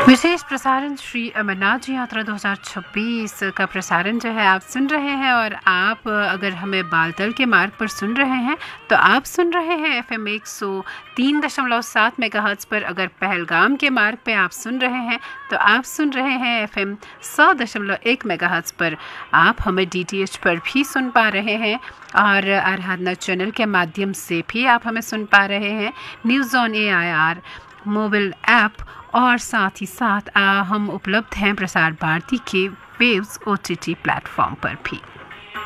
विशेष प्रसारण श्री अमरनाथ जी यात्रा 2026 का प्रसारण जो है आप सुन रहे हैं। और आप अगर हमें बालतल के मार्ग पर सुन रहे हैं तो आप सुन रहे हैं FM 103.7 मेगाहर्ट्ज़ पर। अगर पहलगाम के मार्ग पे आप सुन रहे हैं तो आप सुन रहे हैं FM 100.1 मेगाहर्ट्ज़ पर। आप हमें DTH पर भी सुन पा रहे हैं और आराधना चैनल के माध्यम से भी आप हमें सुन पा रहे हैं। News on AIR mobile app और साथ ही साथ हम उपलब्ध हैं प्रसार भारती के वेव्स OTT प्लेटफॉर्म पर भी।